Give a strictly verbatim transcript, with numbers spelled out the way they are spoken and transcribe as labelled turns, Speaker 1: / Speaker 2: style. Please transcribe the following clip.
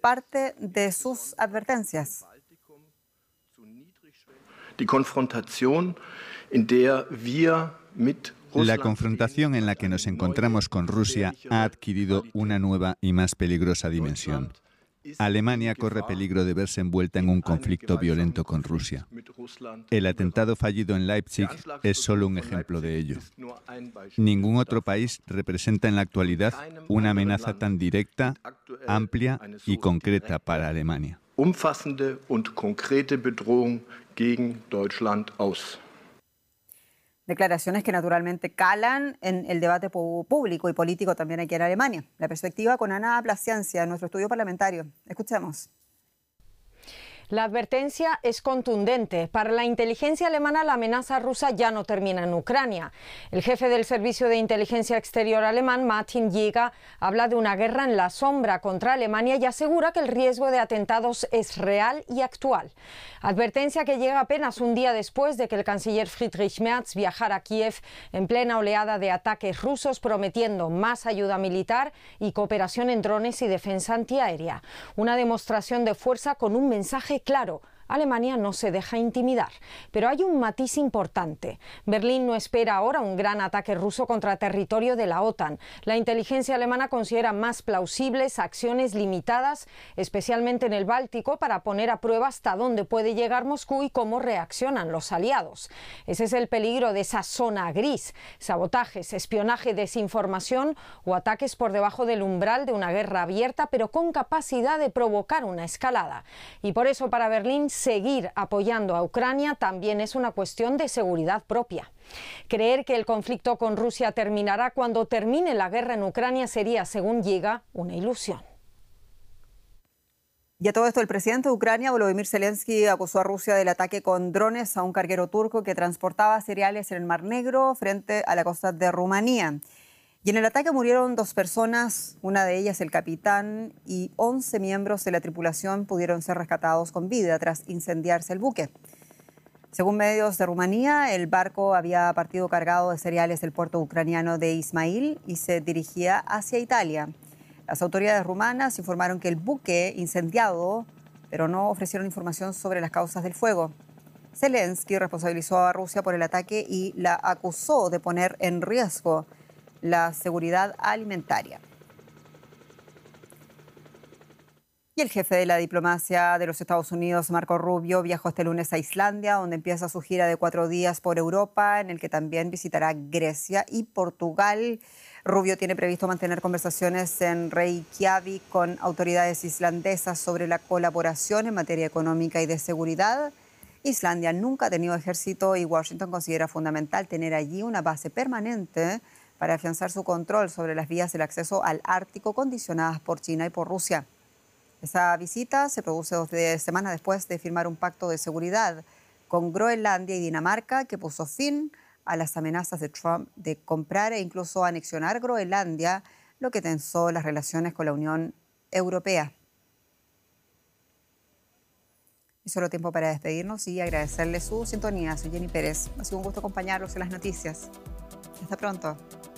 Speaker 1: parte de sus advertencias.
Speaker 2: Die Konfrontation, in der wir mit
Speaker 3: La confrontación en la que nos encontramos con Rusia ha adquirido una nueva y más peligrosa dimensión. Alemania corre peligro de verse envuelta en un conflicto violento con Rusia. El atentado fallido en Leipzig es solo un ejemplo de ello. Ningún otro país representa en la actualidad una amenaza tan directa, amplia y concreta para Alemania.
Speaker 2: Umfassende und konkrete Bedrohung gegen Deutschland aus.
Speaker 1: Declaraciones que naturalmente calan en el debate público y político también aquí en Alemania. La perspectiva con Ana Plascencia, en nuestro estudio parlamentario. Escuchemos.
Speaker 4: La advertencia es contundente. Para la inteligencia alemana, la amenaza rusa ya no termina en Ucrania. El jefe del Servicio de Inteligencia Exterior alemán, Martin Jäger, habla de una guerra en la sombra contra Alemania y asegura que el riesgo de atentados es real y actual. Advertencia que llega apenas un día después de que el canciller Friedrich Merz viajara a Kiev en plena oleada de ataques rusos, prometiendo más ayuda militar y cooperación en drones y defensa antiaérea. Una demostración de fuerza con un mensaje claro: Alemania no se deja intimidar. Pero hay un matiz importante. Berlín no espera ahora un gran ataque ruso contra territorio de la OTAN. La inteligencia alemana considera más plausibles acciones limitadas, especialmente en el Báltico, para poner a prueba hasta dónde puede llegar Moscú y cómo reaccionan los aliados. Ese es el peligro de esa zona gris: sabotajes, espionaje, desinformación o ataques por debajo del umbral de una guerra abierta, pero con capacidad de provocar una escalada. Y por eso, para Berlín, seguir apoyando a Ucrania también es una cuestión de seguridad propia. Creer que el conflicto con Rusia terminará cuando termine la guerra en Ucrania sería, según Jäger, una ilusión.
Speaker 1: Y a todo esto, el presidente de Ucrania, Volodymyr Zelensky, acusó a Rusia del ataque con drones a un carguero turco que transportaba cereales en el Mar Negro frente a la costa de Rumanía. Y en el ataque murieron dos personas, una de ellas el capitán, y once miembros de la tripulación pudieron ser rescatados con vida tras incendiarse el buque. Según medios de Rumanía, el barco había partido cargado de cereales del puerto ucraniano de Ismail y se dirigía hacia Italia. Las autoridades rumanas informaron que el buque incendiado, pero no ofrecieron información sobre las causas del fuego. Zelensky responsabilizó a Rusia por el ataque y la acusó de poner en riesgo la seguridad alimentaria. Y el jefe de la diplomacia de los Estados Unidos, Marco Rubio, viajó este lunes a Islandia, donde empieza su gira de cuatro días por Europa, en el que también visitará Grecia y Portugal. Rubio tiene previsto mantener conversaciones en Reykjavik con autoridades islandesas sobre la colaboración en materia económica y de seguridad. Islandia nunca ha tenido ejército y Washington considera fundamental tener allí una base permanente para afianzar su control sobre las vías del acceso al Ártico condicionadas por China y por Rusia. Esa visita se produce dos semanas después de firmar un pacto de seguridad con Groenlandia y Dinamarca que puso fin a las amenazas de Trump de comprar e incluso anexionar Groenlandia, lo que tensó las relaciones con la Unión Europea. Y solo tiempo para despedirnos y agradecerle su sintonía. Soy Jenny Pérez. Ha sido un gusto acompañarlos en las noticias. Hasta pronto.